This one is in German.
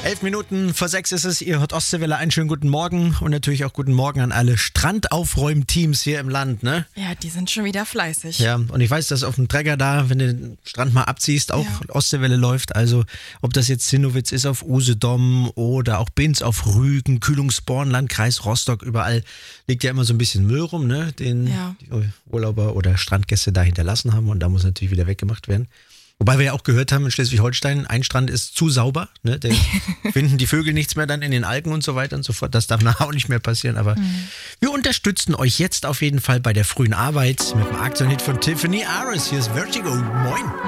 5:11 ist es, ihr hört Ostseewelle, einen schönen guten Morgen und natürlich auch guten Morgen an alle Strandaufräumteams hier im Land, ne? Ja, die sind schon wieder fleißig. Ja, und ich weiß, dass auf dem Trecker da, wenn du den Strand mal abziehst, auch Ostseewelle läuft. Also ob das jetzt Zinnowitz ist auf Usedom oder auch Binz auf Rügen, Kühlungsborn, Landkreis Rostock, überall liegt ja immer so ein bisschen Müll rum, ne? Den die Urlauber oder Strandgäste da hinterlassen haben und da muss natürlich wieder weggemacht werden. Wobei wir ja auch gehört haben in Schleswig-Holstein, ein Strand ist zu sauber, ne? Da finden die Vögel nichts mehr dann in den Algen und so weiter und so fort. Das darf nachher auch nicht mehr passieren, aber wir unterstützen euch jetzt auf jeden Fall bei der frühen Arbeit mit dem Aktionhit von Tiffany Aris. Hier ist Vertigo. Moin.